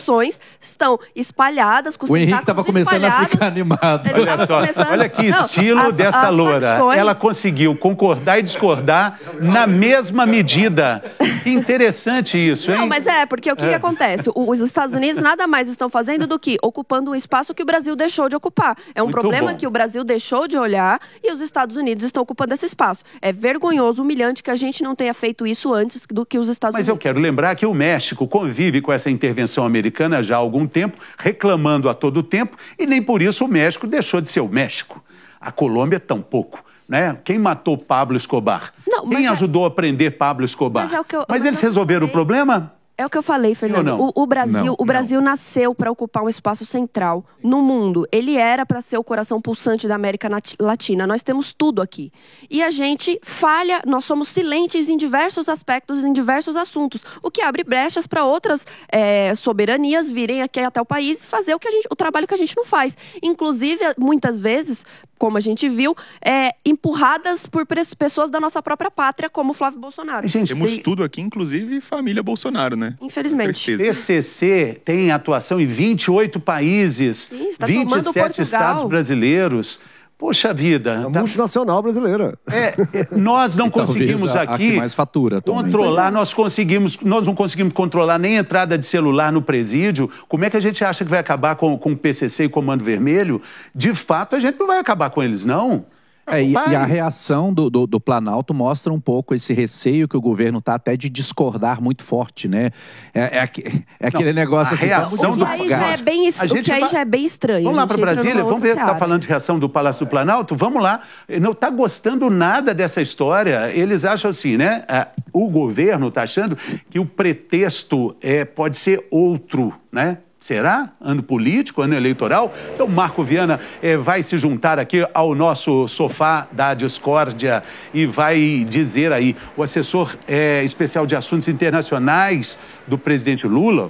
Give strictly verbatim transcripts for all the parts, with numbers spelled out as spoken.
sanções estão espalhadas, com os O Henrique estava começando a ficar animado. Olha só, começando... olha que Não, estilo as, dessa as loura. facções... Ela conseguiu concordar e discordar na mesma medida. Que interessante isso, hein? Não, mas é, porque o que, É. que acontece? Os Estados Unidos nada mais estão fazendo do que ocupando um espaço que o Brasil deixou de ocupar. É um Muito problema bom. que o Brasil deixou de olhar e os Estados Unidos estão ocupando esse espaço. É vergonhoso, humilhante que a gente não tenha feito isso antes do que os Estados Mas Unidos. eu quero lembrar que o México convive com essa intervenção americana já há algum tempo, reclamando a todo tempo, e nem por isso o México deixou de ser o México. A Colômbia, tampouco. Né? Quem matou Pablo Escobar? Não, mas Quem é- ajudou a prender Pablo Escobar? Mas é o que eu- Mas mas eles é o que eu resolveram o falei. problema? É o que eu falei, Fernando. não? O, o Brasil, Não, o Brasil nasceu para ocupar um espaço central no mundo. Ele era para ser o coração pulsante da América Nati- Latina. Nós temos tudo aqui. E a gente falha, nós somos silentes em diversos aspectos, em diversos assuntos, o que abre brechas para outras é, soberanias virem aqui até o país e fazer o, que a gente, o trabalho que a gente não faz. Inclusive, muitas vezes, como a gente viu, é, empurradas por pres- pessoas da nossa própria pátria, como Flávio Bolsonaro. Gente, Temos tem... tudo aqui, inclusive família Bolsonaro, né? Infelizmente. Certeza. P C C tem atuação em vinte e oito países, Sim, está tomando vinte e sete Portugal. estados brasileiros. Poxa vida. A tá- multinacional brasileira. É, é, nós não E talvez conseguimos a- a aqui que mais fatura atualmente. controlar, nós conseguimos, nós não conseguimos controlar nem entrada de celular no presídio. Como é que a gente acha que vai acabar com, com o P C C e Comando Vermelho? De fato, a gente não vai acabar com eles, não. É, e, Vai. e a reação do, do, do Planalto mostra um pouco esse receio que o governo está até de discordar muito forte, né? É, é, aque- é aquele negócio a assim, reação vamos do- O que aí devagar. já é bem, A o gente que aí vai- já é bem estranho. Vamos lá A gente para entra Brasília, numa vamos ver, outra está seara. falando de reação do Palácio do Planalto? Vamos lá. Não está gostando nada dessa história. Eles acham assim, né? Ah, o governo está achando que o pretexto é, pode ser outro, né? Será? Ano político, ano eleitoral? Então, Marco Viana eh, vai se juntar aqui ao nosso sofá da discórdia e vai dizer aí, o assessor eh, especial de assuntos internacionais do presidente Lula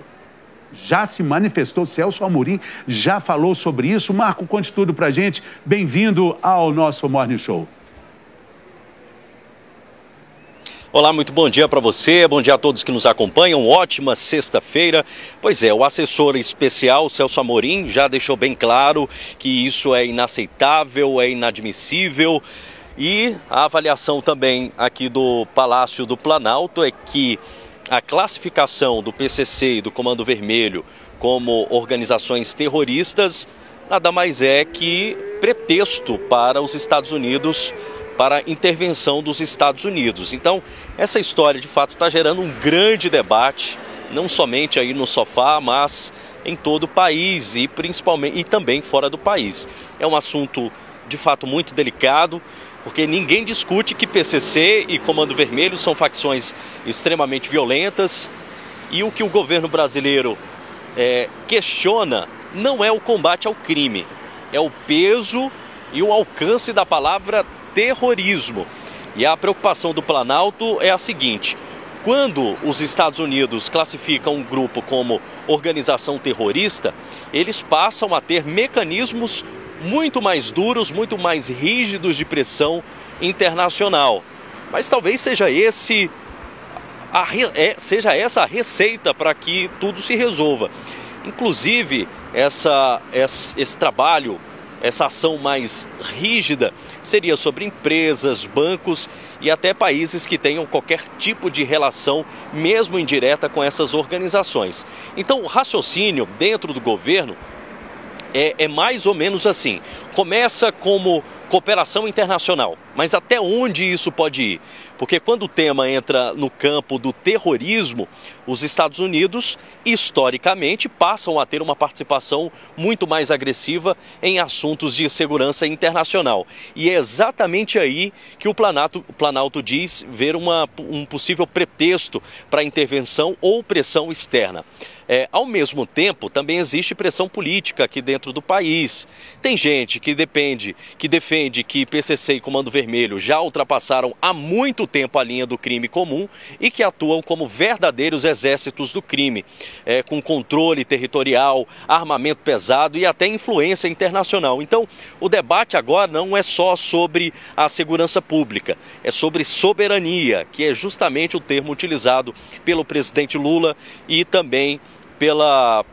já se manifestou, Celso Amorim já falou sobre isso. Marco, conte tudo pra gente. Bem-vindo ao nosso Morning Show. Olá, muito bom dia para você, bom dia a todos que nos acompanham, ótima sexta-feira. Pois é, o assessor especial Celso Amorim já deixou bem claro que isso é inaceitável, é inadmissível. E a avaliação também aqui do Palácio do Planalto é que a classificação do P C C e do Comando Vermelho como organizações terroristas nada mais é que pretexto para os Estados Unidos, para a intervenção dos Estados Unidos. Então, essa história de fato está gerando um grande debate, não somente aí no sofá, mas em todo o país e principalmente e também fora do país. É um assunto de fato muito delicado, porque ninguém discute que P C C e Comando Vermelho são facções extremamente violentas e o que o governo brasileiro é, questiona não é o combate ao crime, é o peso e o alcance da palavra terrorismo. E a preocupação do Planalto é a seguinte: quando os Estados Unidos classificam um grupo como organização terrorista, eles passam a ter mecanismos muito mais duros, muito mais rígidos de pressão internacional. Mas talvez seja esse a, é, seja essa a receita para que tudo se resolva. Inclusive, essa, esse, esse trabalho, essa ação mais rígida seria sobre empresas, bancos e até países que tenham qualquer tipo de relação, mesmo indireta, com essas organizações. Então, o raciocínio dentro do governo é, é mais ou menos assim. Começa como cooperação internacional, mas até onde isso pode ir? Porque quando o tema entra no campo do terrorismo, os Estados Unidos, historicamente, passam a ter uma participação muito mais agressiva em assuntos de segurança internacional. E é exatamente aí que o Planalto, o Planalto diz ver uma, um possível pretexto para intervenção ou pressão externa. É, ao mesmo tempo, também existe pressão política aqui dentro do país. Tem gente que depende, que defende que P C C e Comando Vermelho já ultrapassaram há muito tempo a linha do crime comum e que atuam como verdadeiros exércitos do crime, é, com controle territorial, armamento pesado e até influência internacional. Então, o debate agora não é só sobre a segurança pública, é sobre soberania, que é justamente o termo utilizado pelo presidente Lula e também pela